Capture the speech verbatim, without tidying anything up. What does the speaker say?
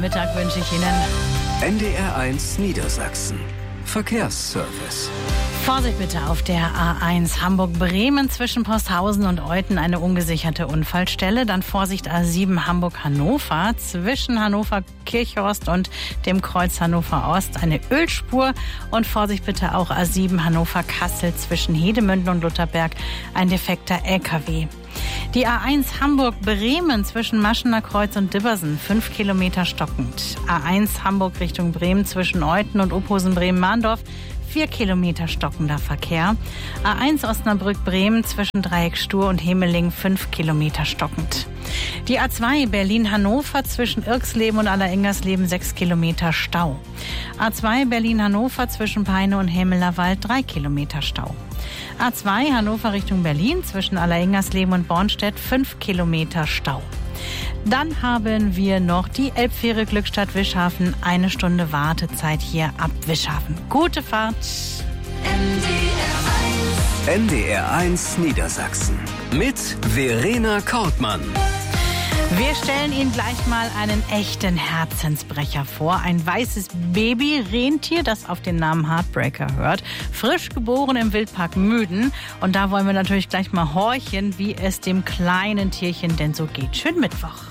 Mittag wünsche ich Ihnen. N D R eins Niedersachsen. Verkehrsservice. Vorsicht bitte auf der A eins Hamburg-Bremen zwischen Posthausen und Euthen eine ungesicherte Unfallstelle. Dann Vorsicht A sieben Hamburg-Hannover zwischen Hannover-Kirchhorst und dem Kreuz Hannover-Ost eine Ölspur. Und Vorsicht bitte auch A sieben Hannover-Kassel zwischen Hedemünden und Lutherberg ein defekter L K W. Die A eins Hamburg-Bremen zwischen Maschener Kreuz und Dibbersen, fünf Kilometer stockend. A eins Hamburg Richtung Bremen zwischen Euthen und Uphosen-Bremen-Mahndorf, vier Kilometer stockender Verkehr. A eins Osnabrück-Bremen zwischen Dreieck Stur und Hemeling, fünf Kilometer stockend. Die A zwei Berlin-Hannover zwischen Irxleben und Allerengersleben, sechs Kilometer Stau. A zwei Berlin-Hannover zwischen Peine und Hämelerwald, drei Kilometer Stau. A zwei Hannover Richtung Berlin zwischen Allerengersleben und Bornstedt, fünf Kilometer Stau. Dann haben wir noch die Elbfähre Glückstadt-Wischhafen. Eine Stunde Wartezeit hier ab Wischhafen. Gute Fahrt. N D R eins Niedersachsen. Mit Verena Kortmann. Wir stellen Ihnen gleich mal einen echten Herzensbrecher vor. Ein weißes Baby-Rentier, das auf den Namen Heartbreaker hört. Frisch geboren im Wildpark Müden. Und da wollen wir natürlich gleich mal horchen, wie es dem kleinen Tierchen denn so geht. Schönen Mittwoch.